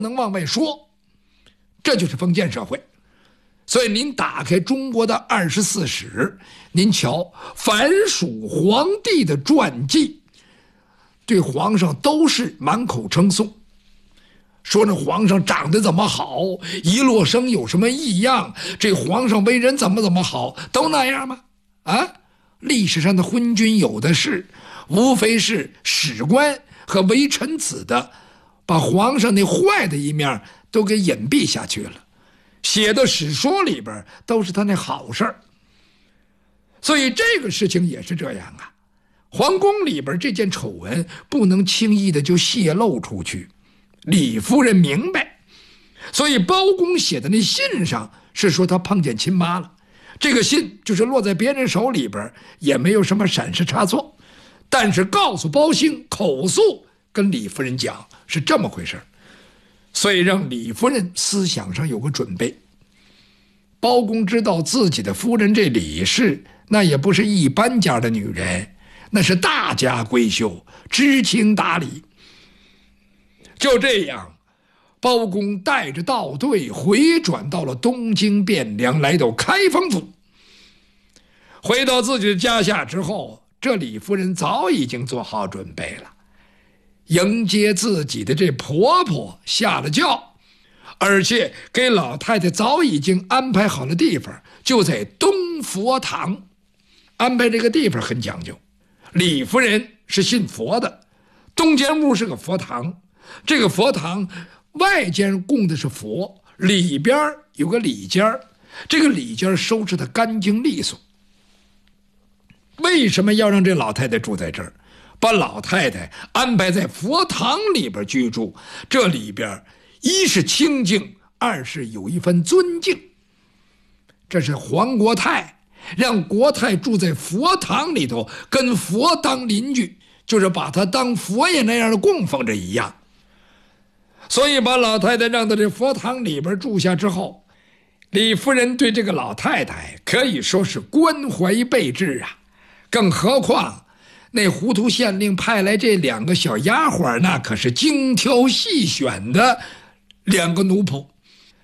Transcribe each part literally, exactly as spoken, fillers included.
能往外说，这就是封建社会。所以您打开中国的二十四史，您瞧，凡属皇帝的传记，对皇上都是满口称颂，说那皇上长得怎么好，一落生有什么异样，这皇上为人怎么怎么好，都那样吗？啊，历史上的昏君有的是，无非是史官和为臣子的把皇上那坏的一面都给隐蔽下去了，写的史书里边都是他那好事儿。所以这个事情也是这样啊，皇宫里边这件丑闻不能轻易的就泄露出去。李夫人明白，所以包公写的那信上是说他碰见亲妈了，这个信就是落在别人手里边也没有什么闪失差错，但是告诉包兴口述跟李夫人讲是这么回事，所以让李夫人思想上有个准备。包公知道自己的夫人这李氏那也不是一般家的女人，那是大家闺秀，知情达理。就这样，包公带着道队回转到了东京汴梁，来到开封府。回到自己的家下之后，这李夫人早已经做好准备了，迎接自己的这婆婆下了轿，而且给老太太早已经安排好了地方，就在东佛堂。安排这个地方很讲究，李夫人是信佛的，东间屋是个佛堂，这个佛堂外间供的是佛，里边有个里间，这个里间收拾的干净利索。为什么要让这老太太住在这儿？把老太太安排在佛堂里边居住，这里边一是清静，二是有一份尊敬。这是皇国泰让国泰住在佛堂里头，跟佛当邻居，就是把他当佛爷那样的供奉着一样。所以把老太太让到这佛堂里边住下之后，李夫人对这个老太太可以说是关怀备至啊。更何况那糊涂县令派来这两个小丫鬟，那可是精挑细选的两个奴仆。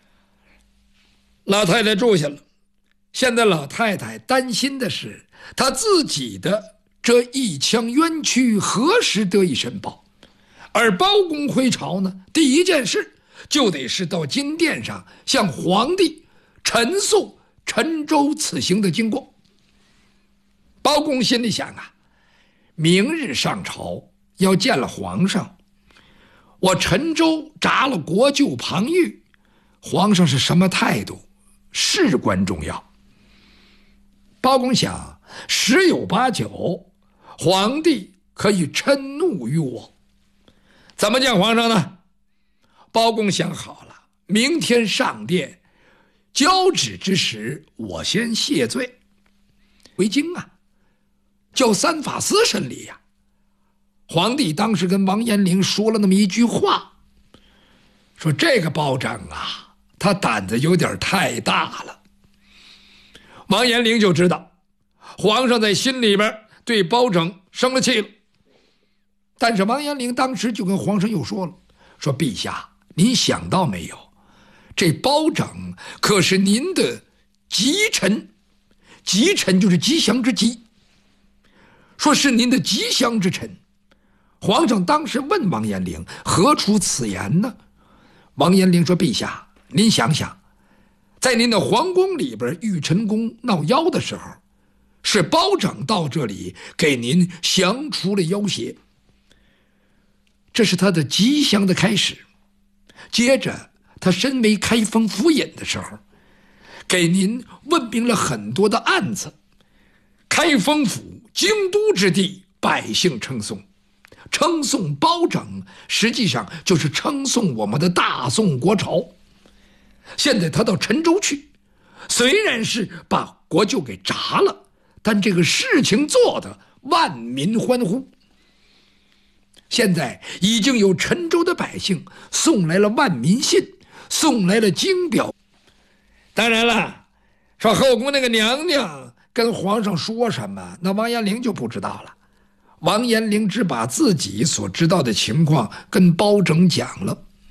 老太太住下了，现在老太太担心的是她自己的这一腔冤屈何时得以申报。而包公回朝呢，第一件事就得是到金殿上向皇帝陈述陈州此行的经过。包公心里想啊，明日上朝要见了皇上，我陈州砸了国舅庞玉，皇上是什么态度，事关重要。包公想，十有八九皇帝可以嗔怒于我，怎么见皇上呢？包公想好了，明天上殿交旨之时，我先谢罪回京啊，叫三法司审理呀。皇帝当时跟王延龄说了那么一句话，说这个包拯啊，他胆子有点太大了。王延龄就知道皇上在心里边对包拯生了气了，但是王延龄当时就跟皇上又说了，说陛下，您想到没有，这包拯可是您的吉臣，吉臣就是吉祥之吉，说是您的吉祥之臣。皇上当时问王延龄何出此言呢？王延龄说，陛下您想想，在您的皇宫里边玉宸宫闹妖的时候，是包拯到这里给您降除了妖邪，这是他的吉祥的开始。接着他身为开封府尹的时候，给您问明了很多的案子，开封府京都之地，百姓称颂，称颂包拯实际上就是称颂我们的大宋国朝。现在他到陈州去，虽然是把国舅给铡了，但这个事情做的万民欢呼。现在已经有陈州的百姓送来了万民信，送来了金表。当然了，说后宫那个娘娘跟皇上说什么，那王延龄就不知道了。王延龄只把自己所知道的情况跟包拯讲了，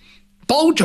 包拯